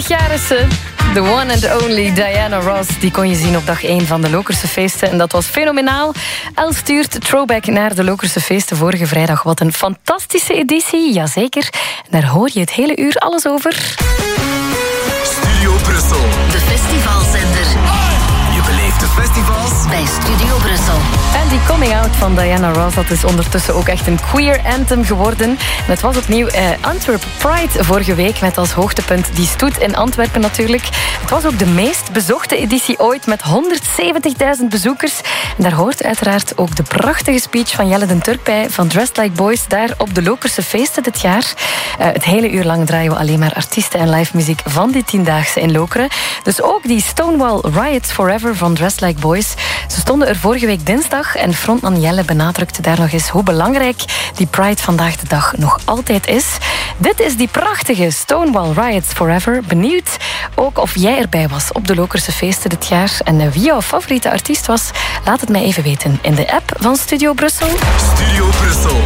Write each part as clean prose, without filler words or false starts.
20 jaar is ze. The one and only Diana Ross. Die kon je zien op dag 1 van de Lokerse feesten. En dat was fenomenaal. El stuurt throwback naar de Lokerse feesten vorige vrijdag. Wat een fantastische editie, jazeker. En daar hoor je het hele uur alles over. Studio Brussel. De festivalzender. Je beleeft de festivals bij Studio Brussel. En die coming out van Diana Ross, dat is ondertussen ook echt een queer anthem geworden. En het was opnieuw Antwerp Pride vorige week met als hoogtepunt die stoet in Antwerpen natuurlijk. Het was ook de meest bezochte editie ooit met 170.000 bezoekers. En daar hoort uiteraard ook de prachtige speech van Jelle den Turk bij van Dressed Like Boys daar op de Lokerse feesten dit jaar. Het hele uur lang draaien we alleen maar artiesten en live muziek van die 10-daagse in Lokeren. Dus ook die Stonewall Riots Forever van Dressed Like Boys. Ze stonden er vorige week dinsdag en frontman Jelle benadrukte daar nog eens hoe belangrijk die Pride vandaag de dag nog altijd is. Dit is die prachtige Stonewall Riots Forever. Benieuwd ook of jij erbij was op de Lokerse feesten dit jaar en wie jouw favoriete artiest was. Laat het mij even weten in de app van Studio Brussel. Studio Brussel.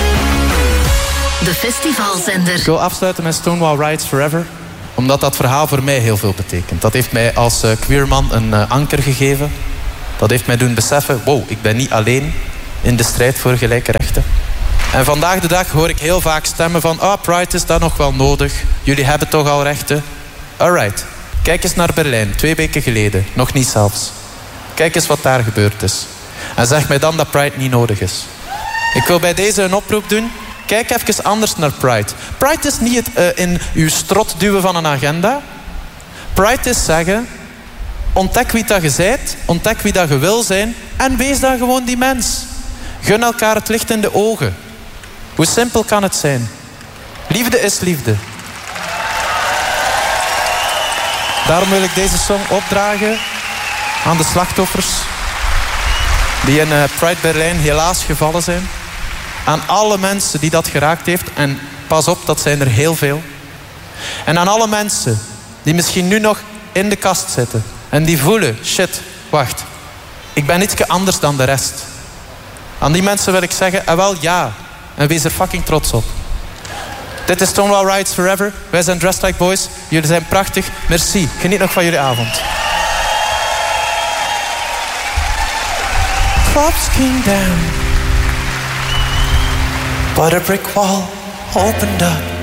De festivalzender. Ik wil afsluiten met Stonewall Riots Forever, omdat dat verhaal voor mij heel veel betekent. Dat heeft mij als queerman een anker gegeven. Dat heeft mij doen beseffen, wow, ik ben niet alleen in de strijd voor gelijke rechten. En vandaag de dag hoor ik heel vaak stemmen van, Pride is dat nog wel nodig. Jullie hebben toch al rechten? Alright. Kijk eens naar Berlijn, 2 weken geleden. Nog niet zelfs. Kijk eens wat daar gebeurd is. En zeg mij dan dat Pride niet nodig is. Ik wil bij deze een oproep doen. Kijk even anders naar Pride. Pride is niet het in uw strot duwen van een agenda. Pride is zeggen, ontdek wie dat je zijt, ontdek wie dat je wil zijn en wees dan gewoon die mens. Gun elkaar het licht in de ogen. Hoe simpel kan het zijn? Liefde is liefde. Daarom wil ik deze song opdragen aan de slachtoffers die in Pride Berlijn helaas gevallen zijn. Aan alle mensen die dat geraakt heeft. En pas op, dat zijn er heel veel. En aan alle mensen die misschien nu nog in de kast zitten. En die voelen, shit, wacht. Ik ben ietsje anders dan de rest. Aan die mensen wil ik zeggen, wel ja. En wees er fucking trots op. Dit is Stonewall Riots Forever. Wij zijn Dressed Like Boys. Jullie zijn prachtig. Merci. Geniet nog van jullie avond. Props came down. But a brick wall opened up.